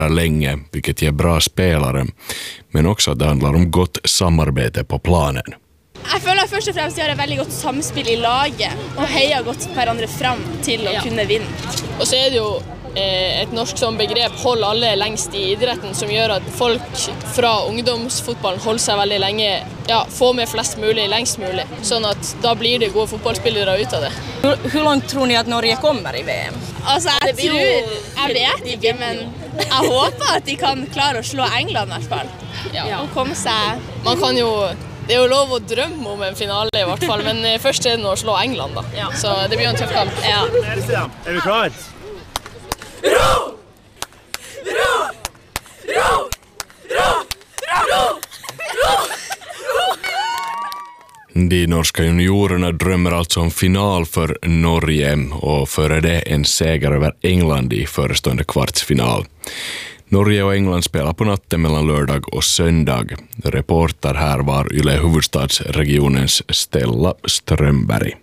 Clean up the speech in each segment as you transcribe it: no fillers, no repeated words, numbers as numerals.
länge, vilket ger bra spelare, men också att det handlar om gott samarbete på planen. Jag føler først og fremst gjør et veldig godt samspill i laget og heier godt hverandre fram til å kunne vinne. Og så det jo ett norsk som begrep håll alle längst i idretten som gör att folk från ungdomsfotbollen håller sig väldigt länge, får med flest möjligt längst möjligt så att då blir det goda fotbollsspelare ut av det. Hur långt tror ni att Norge kommer i VM? Alltså jag vet inte, men jag hoppas att de kan klara att slå England i alla fall. Och komma sig. Man kan ju det är ju lov att drömma om en final i vart fall, men först är det nog att slå England då. Så det blir en tuff kamp. Är du klar? De norska juniorerna drömmer alltså om final för Norge och före det en seger över England i förestående kvartsfinal. Norge och England spelar på natten mellan lördag och söndag. Reporter här var Yle huvudstadsregionens Stella Strömberg.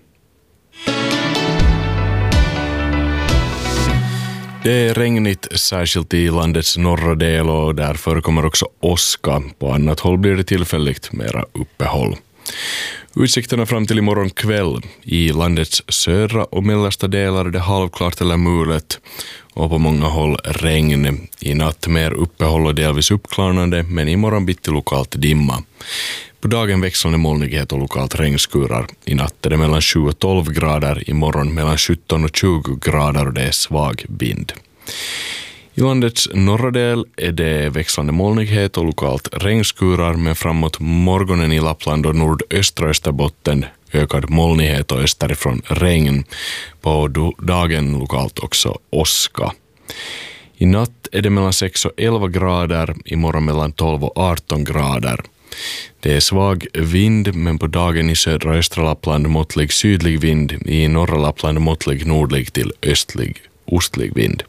Det är regnigt särskilt i landets norra del och där förekommer också åska. På annat håll blir det tillfälligt mera uppehåll. Utsikterna fram till imorgon kväll. I landets södra och mellersta delar är det halvklart eller mulet och på många håll regn. I natt mer uppehåll och delvis uppklarnande, men imorgon bitti lokalt dimma. På dagen växlande molnighet och lokalt regnskurar. I natt är det mellan 7 och 12 grader, imorgon mellan 17 och 20 grader och det är svag vind. I landets norra del är det växlande molnighet och lokalt regnskurar, men framåt morgonen i Lappland och nordöstra Österbotten ökad molnighet och österifrån regn. På dagen lokalt också åska. I natt är det mellan 6 och 11 grader, imorgon mellan 12 och 18 grader. Det är svag vind, men på dagen i södra östra Lappland måttlig sydlig vind, i norra Lappland måttlig nordlig till ostlig vind.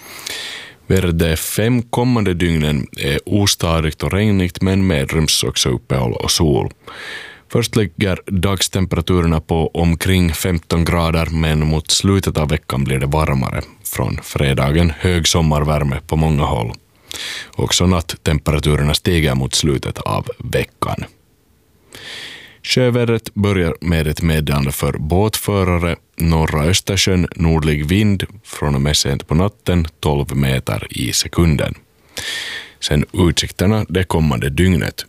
De 5 kommande dygnen är ostadigt och regnigt, men medryms också uppehåll och sol. Först ligger dagstemperaturen på omkring 15 grader, men mot slutet av veckan blir det varmare. Från fredagen hög sommarvärme på många håll. Också natttemperaturen stiger mot slutet av veckan. Sjövädret börjar med ett meddelande för båtförare. Norra Östersjön, nordlig vind från och med sent på natten 12 meter i sekunden. Sen utsikterna det kommande dygnet.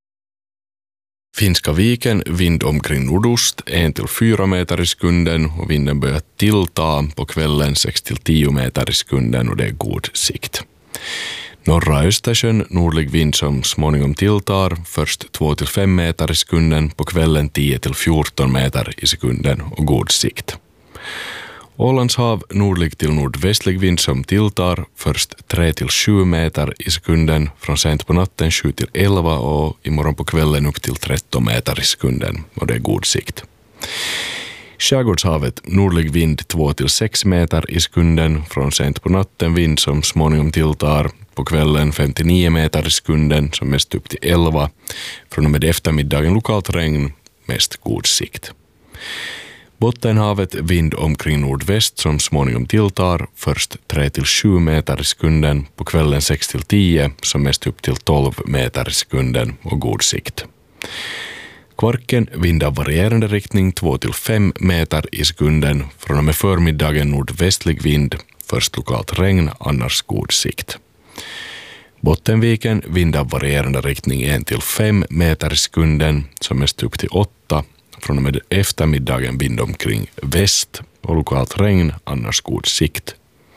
Finska viken, vind omkring nordost 1-4 meter i sekunden och vinden börjar tillta på kvällen 6-10 meter i sekunden och det är god sikt. Norra Östersjön, nordlig vind som småningom tilltar, först 2-5 meter i sekunden, på kvällen 10-14 meter i sekunden och god sikt. Ålands hav, nordlig till nordvästlig vind som tilltar, först 3-7 meter i sekunden, från sent på natten 7-11 och imorgon på kvällen upp till 13 meter i sekunden och det är god sikt. Skärgårdshavet, nordlig vind 2-6 meter i sekunden, från sent på natten vind som småningom tilltar, på kvällen 59 meter i sekunden som mest upp till 11, från och med eftermiddagen lokalt regn, mest god sikt. Bottenhavet, vind omkring nordväst som småningom tilltar, först 3-7 meter i sekunden, på kvällen 6-10 som mest upp till 12 meter i sekunden och god sikt. Kvarken, vind av varierande riktning 2-5 meter i sekunden, från och med förmiddagen nordvästlig vind, först lokalt regn, annars god sikt. Bottenviken, vind av varierande riktning 1-5 meter i sekunden, som mest upp till 8, från och med eftermiddagen vind omkring väst och lokalt regn, annars god sikt.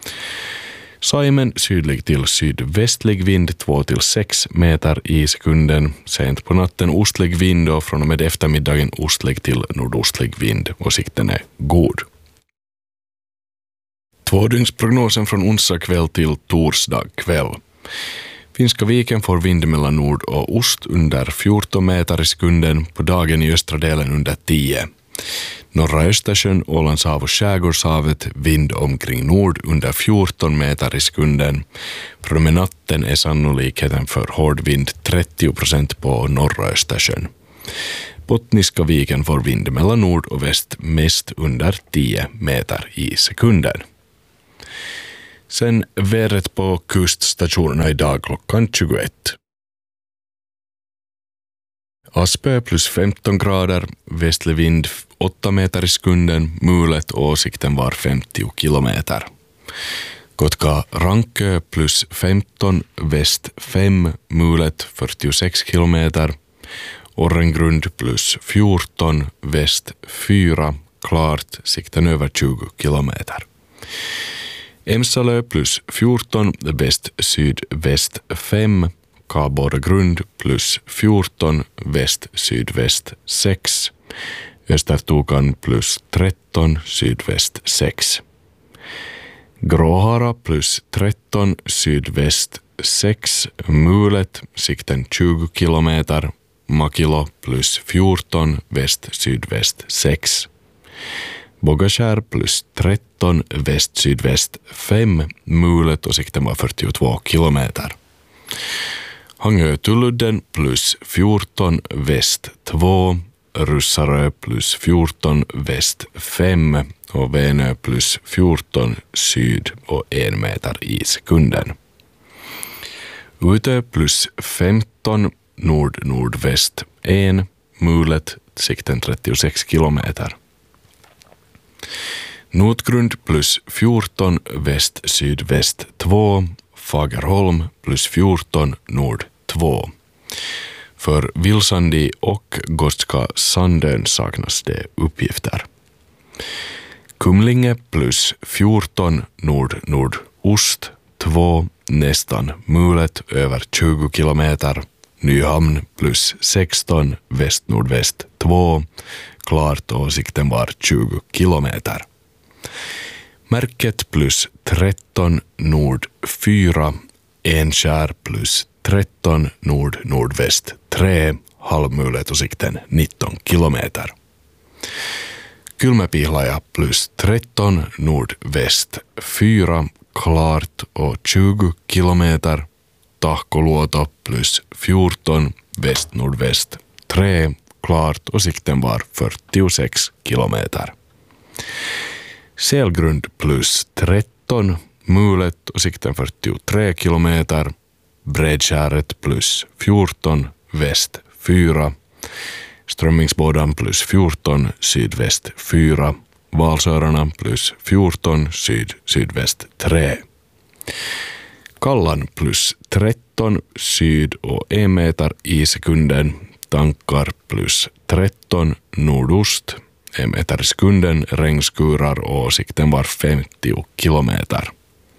Saimen, sydlig till sydvästlig vind 2-6 meter i sekunden, sent på natten ostlig vind och från och med eftermiddagen ostlig till nordostlig vind och sikten är god. Tvådygnsprognosen från onsdag kväll till torsdag kväll. Finska viken får vind mellan nord och ost under 14 meter i sekunden, på dagen i östra delen under 10. Norra Östersjön, Ålands hav och Skärgårdshavet, vind omkring nord under 14 meter i sekunden. Från och med natten är sannolikheten för hård vind 30% på norra Östersjön. Bottniska viken får vind mellan nord och väst mest under 10 meter i sekunden. Sen vädret på kuststationerna idag klockan 21. Aspö plus 15 grader, västlig vind 8 meter i sekunden, mulet och åsikten var 50 kilometer. Kotka Rankö plus 15, väst 5, mulet 46 kilometer. Orrengrund plus 14, väst 4, klart, sikten över 20 kilometer. Emsalö plus 14, väst sydväst 5, Kaborgrund plus 14, väst sydväst 6, Östertokan plus 13, sydväst 6. Gråhara plus 13, sydväst 6, mulet, sikten 20 kilometer. Makilo plus 14, väst sydväst 6. Bogaskär plus 13, väst sydväst 5, mulet och sikten var 42 kilometer. Hangö-Tulludden plus 14, väst 2, Russarö plus 14, väst 5 och Vänö plus 14, syd och 1 meter i sekunden. Utö plus 15, nord-nordväst 1, mulet, sikten 36 kilometer. Notgrund plus 14, väst sydväst 2, Fagerholm plus 14, nord 2. För Vilsandi och Gotska Sandön saknas det uppgifter. Kumlinge plus 14, nord-nordost 2, nästan mulet över 20 kilometer. Nyhamn plus 16, väst-nordväst 2, klart och sikten var 20 kilometer. Märket plus 13, nord 4, Enskär plus 13, nord-nordväst 3, halvmulet och sikten 19 kilometer. Kylmäpihlaja plus 13, nordväst 4, klart och 20 kilometer. Tahkoluoto plus 14, väst-nordväst 3, klart och sikten var 46 kilometer. Sälgrund plus 13, mulet och sikten 43 kilometer. Bredskäret plus 14, väst 4. Strömmingsbådan plus 14, sydväst 4. Valsörarna plus 14, sydväst 3. Kallan plus 13, syd och 1 meter i sekunden. Tankar plus 13, nordost, 1 meter i sekunden. Regnskurar och sikten var 50 kilometer.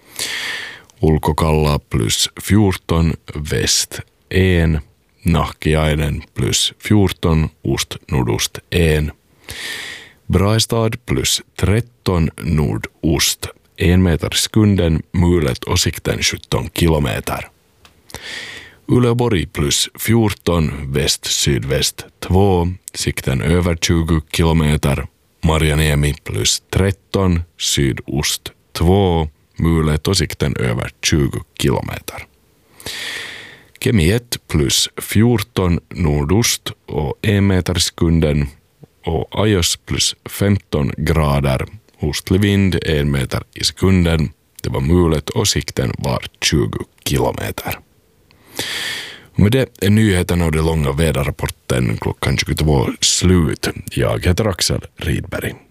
Ulkokalla plus 14, väst 1. Nahkiainen plus 14, ost-nordost 1. Braistad plus 13, nordost, 1 meter i sekunden, mulet och sikten 17 kilometer. Uleåborg plus 14, väst-sydväst 2, sikten över 20 kilometer. Marjaniemi plus 13, sydost 2, mulet och sikten över 20 kilometer. Kemi 1 plus 14, nordost och 1 meter i sekunden. Och Ajos plus 15 grader, ostlig vind 1 meter i sekunden. Det var mulet och sikten var 20 kilometer. Med det är nyheterna och den långa väderrapporten klockan 22 slut. Jag heter Axel Rydberg.